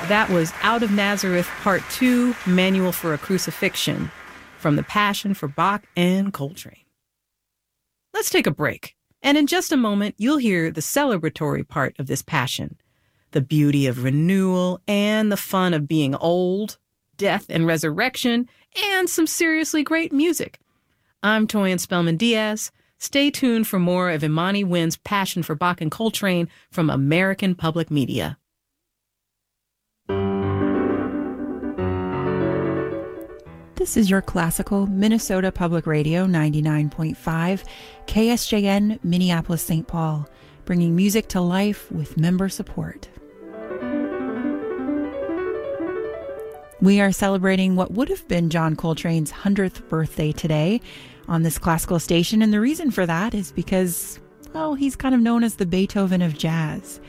That was Out of Nazareth Part 2, Manual for a Crucifixion, from The Passion for Bach and Coltrane. Let's take a break, and in just a moment, you'll hear the celebratory part of this passion, the beauty of renewal and the fun of being old, death and resurrection, and some seriously great music. I'm Toyin Spellman Diaz. Stay tuned for more of Imani Wynn's Passion for Bach and Coltrane from American Public Media. This is your classical Minnesota Public Radio 99.5, KSJN, Minneapolis, St. Paul, bringing music to life with member support. We are celebrating what would have been John Coltrane's 100th birthday today on this classical station, and the reason for that is because, well, he's kind of known as the Beethoven of jazz.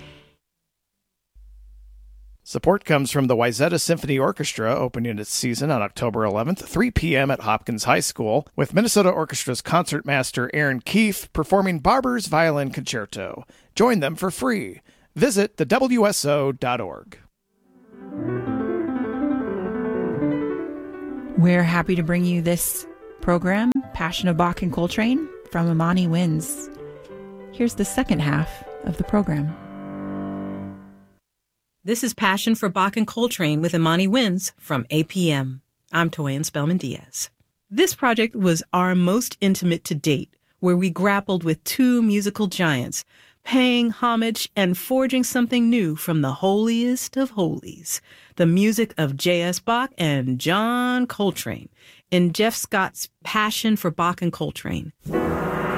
Support comes from the Wayzata Symphony Orchestra, opening its season on October 11th, 3 p.m. at Hopkins High School, with Minnesota Orchestra's concertmaster Aaron Keefe performing Barber's Violin Concerto. Join them for free. Visit thewso.org. We're happy to bring you this program, Passion of Bach and Coltrane, from Imani Wynn's. Here's the second half of the program. This is Passion for Bach and Coltrane with Imani Wynn's from APM. I'm Toyin Spellman Diaz. This project was our most intimate to date, where we grappled with two musical giants, paying homage and forging something new from the holiest of holies, the music of J.S. Bach and John Coltrane, in Jeff Scott's Passion for Bach and Coltrane.